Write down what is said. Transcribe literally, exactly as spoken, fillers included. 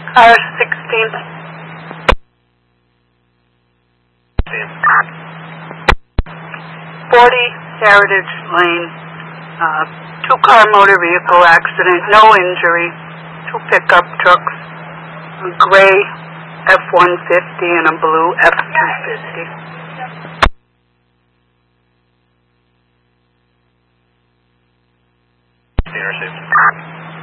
R sixteen. forty Heritage Lane. Uh, two-car motor vehicle accident, no injury. Two pickup trucks, a gray F one fifty and a blue F two fifty. Intercept.